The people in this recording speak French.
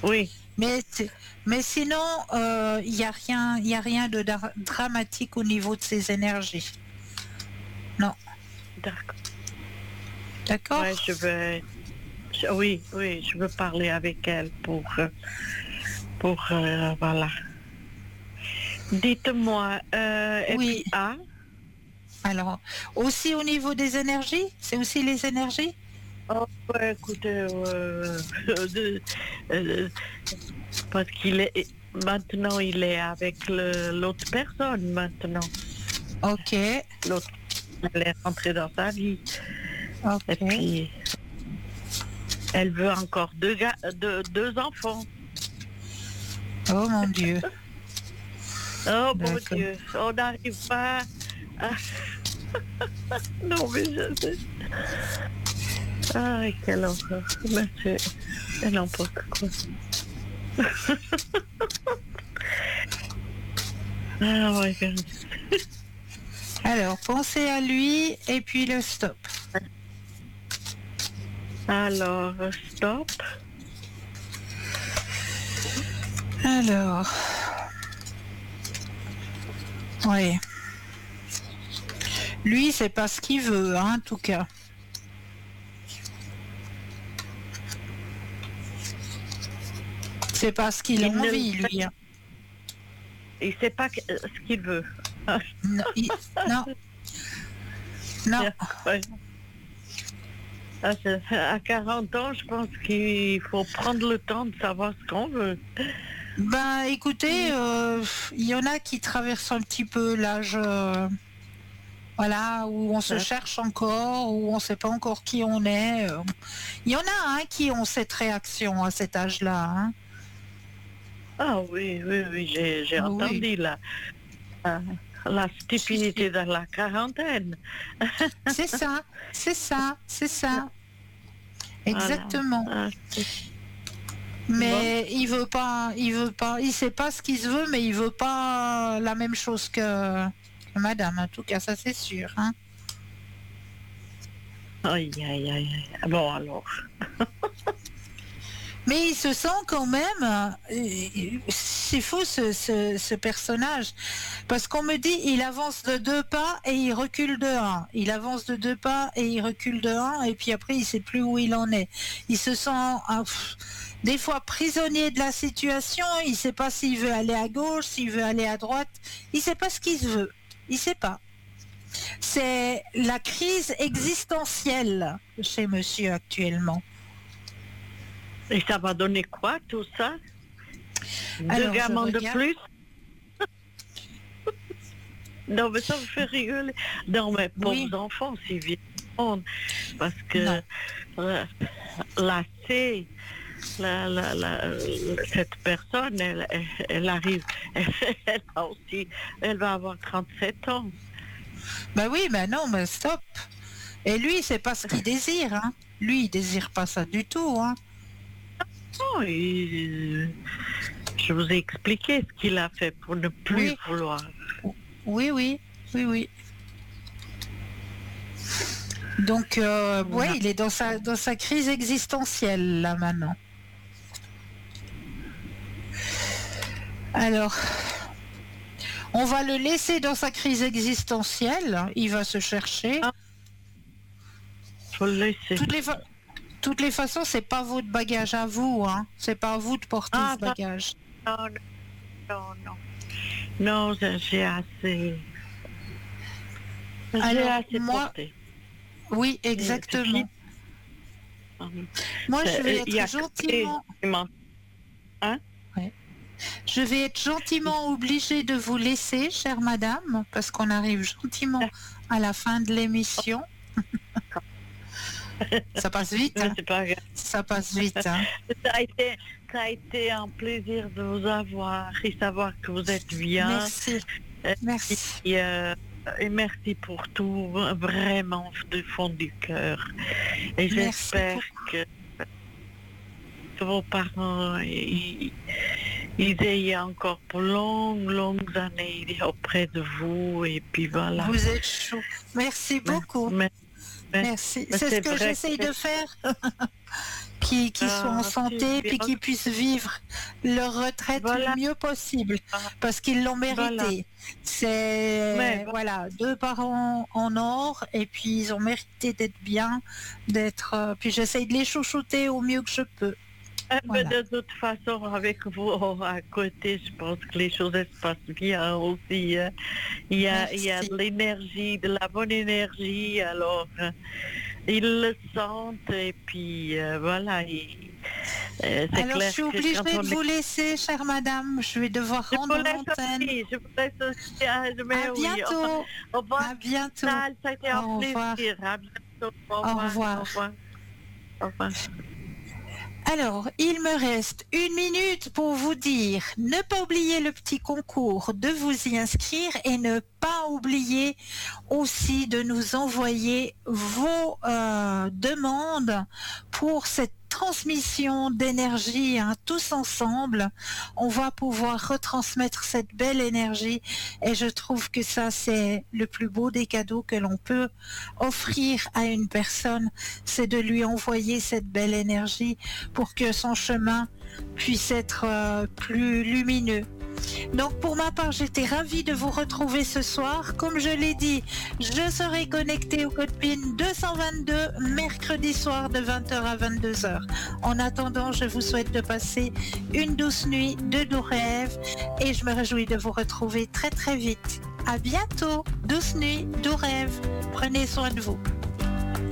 Oui, Mais sinon, il y a rien de dramatique au niveau de ses énergies. Non, d'accord. d'accord? Ouais, oui, oui, je veux parler avec elle pour voilà. Dites-moi, et Oui. puis A, Alors, aussi au niveau des énergies, c'est aussi les énergies? oh, ouais, écoutez, de- euh, parce qu'il est maintenant, il est avec l'autre personne maintenant. Ok, L'autre, elle est rentrée dans sa vie. Et ok. puis, elle veut encore deux enfants. Oh mon Dieu, Oh mon d'accord. Dieu, on n'arrive pas à... Non, mais je sais. Ah, quelle horreur. Mais c'est n'importe quoi. Ah, my God. Alors, pensez à lui et puis le stop. Alors, stop. Alors, oui. Lui, c'est pas ce qu'il veut, hein, en tout cas. C'est pas ce qu'il a Il ne envie, lui, hein. il sait pas ce qu'il veut. Non, non, non. Ouais. À 40 ans, je pense qu'il faut prendre le temps de savoir ce qu'on veut. Ben, écoutez, il y en a qui traversent un petit peu l'âge, voilà, où on se Hein. cherche encore, où on ne sait pas encore qui on est. Il y en a, hein, qui ont cette réaction à cet âge-là, hein. Ah oui, oui, oui, j'ai Ah oui, entendu euh, la si, si. stupidité de la quarantaine. C'est ça, c'est ça, c'est ça. Voilà. Exactement. Ah, bon. Mais il veut pas, il sait pas ce qu'il se veut, mais il veut pas la même chose que madame, en tout cas, ça c'est sûr, hein. Aïe, aïe, aïe, aïe. Bon, alors. Mais il se sent quand même, c'est fou ce personnage, parce qu'on me dit il avance de 2 pas et il recule de un, il avance de 2 pas et il recule de un, et puis après il sait plus où il en est. Il se sent des fois prisonnier de la situation, il sait pas s'il veut aller à gauche, s'il veut aller à droite, il sait pas ce qu'il veut, il sait pas. C'est la crise existentielle chez monsieur actuellement. Et ça va donner quoi, tout ça? Deux Alors je gamins de regarde. plus? Non, mais ça me fait rigoler. Non, mais Oui. pauvres enfants, c'est vite. Parce Non. que la C, cette personne, elle arrive, elle va avoir 37 ans. Bah oui, mais non, mais stop. Et lui, c'est pas ce qu'il désire, hein. Lui, il désire pas ça du tout, hein. Oh, je vous ai expliqué ce qu'il a fait pour ne plus Oui, vouloir. oui, oui, oui, oui. Donc, ouais, il est dans sa crise existentielle, là, maintenant. Alors, on va le laisser dans sa crise existentielle. Il va se chercher. Ah, faut le laisser. Toutes les façons, c'est pas votre bagage à vous, hein. C'est pas à vous de porter Ah, ce bagage. non, non, non, non. Non, j'ai assez. J'ai Alors, assez moi, porté. oui, Et exactement. Moi, je vais il y être a que gentiment. hein? Ouais. Je vais être gentiment obligée de vous laisser, chère madame, parce qu'on arrive gentiment à la fin de l'émission. Ça passe vite, Mais hein. c'est pas grave. Ça passe vite, hein. Ça a été un plaisir de vous avoir et savoir que vous êtes bien. Merci. Euh, Merci. et merci pour tout, vraiment du fond du cœur. Et Merci j'espère beaucoup. que vos parents ils aient encore pour longues années auprès de vous. Et puis voilà. Vous êtes chaud. Merci beaucoup. Mais Merci. C'est ce c'est que vrai j'essaye que de faire. qu'ils soient en santé, puis qu'ils puissent vivre leur retraite le mieux possible, parce qu'ils l'ont mérité. C'est voilà, 2 parents en or, et puis ils ont mérité d'être bien, puis j'essaye de les chouchouter au mieux que je peux. Voilà. De toute façon, avec vous à côté, je pense que les choses se passent bien aussi. Il y a de l'énergie, de la bonne énergie, alors ils le sentent, et puis voilà. C'est alors clair, je suis obligée de vous laisser, chère madame, je vais devoir rendre l'antenne. Je vous laisse aussi. À bientôt. Au revoir. À bientôt. Ça a été un plaisir. À bientôt. Au revoir. Au revoir. Alors, il me reste 1 minute pour vous dire, ne pas oublier le petit concours, de vous y inscrire, et ne pas oublier aussi de nous envoyer vos demandes pour cette transmission d'énergie, tous ensemble. On va pouvoir retransmettre cette belle énergie, et je trouve que ça, c'est le plus beau des cadeaux que l'on peut offrir à une personne, c'est de lui envoyer cette belle énergie pour que son chemin puisse être plus lumineux. Donc pour ma part, j'étais ravie de vous retrouver ce soir. Comme je l'ai dit, je serai connectée au code PIN 222 mercredi soir de 20h à 22h. En attendant, je vous souhaite de passer une douce nuit, de doux rêves, et je me réjouis de vous retrouver très très vite. À bientôt, douce nuit, doux rêves. Prenez soin de vous.